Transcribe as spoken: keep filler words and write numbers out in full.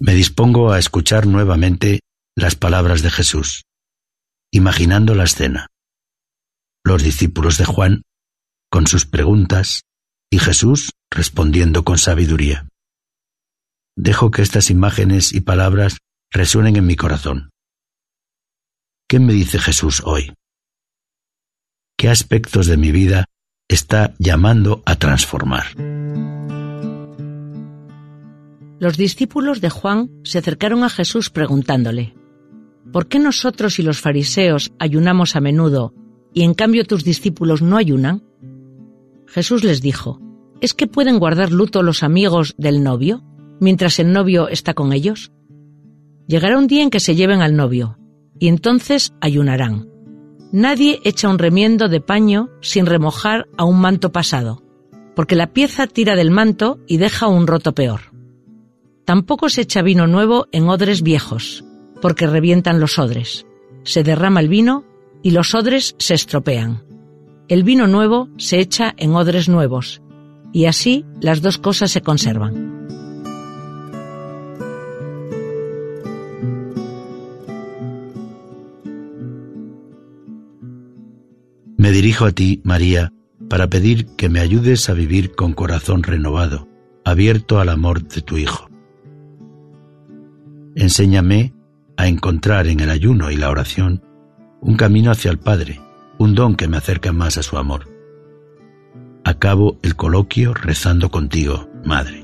Me dispongo a escuchar nuevamente las palabras de Jesús, imaginando la escena. Los discípulos de Juan, con sus preguntas, y Jesús respondiendo con sabiduría. Dejo que estas imágenes y palabras resuenen en mi corazón. ¿Qué me dice Jesús hoy? ¿Qué aspectos de mi vida está llamando a transformar? Los discípulos de Juan se acercaron a Jesús preguntándole: ¿por qué nosotros y los fariseos ayunamos a menudo y en cambio tus discípulos no ayunan? Jesús les dijo: ¿es que pueden guardar luto los amigos del novio mientras el novio está con ellos? Llegará un día en que se lleven al novio, y entonces ayunarán. Nadie echa un remiendo de paño sin remojar a un manto pasado, porque la pieza tira del manto y deja un roto peor. Tampoco se echa vino nuevo en odres viejos, porque revientan los odres. Se derrama el vino y los odres se estropean. El vino nuevo se echa en odres nuevos, y así las dos cosas se conservan. Me dirijo a ti, María, para pedir que me ayudes a vivir con corazón renovado, abierto al amor de tu Hijo. Enséñame a encontrar en el ayuno y la oración un camino hacia el Padre, un don que me acerca más a su amor. Acabo el coloquio rezando contigo, Madre.